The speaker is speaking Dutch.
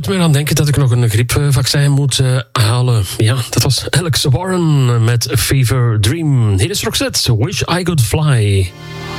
doet me aan denken dat ik nog een griepvaccin moet halen. Ja, dat was Alex Warren met Fever Dream. Hier is Roxette, Wish I Could Fly.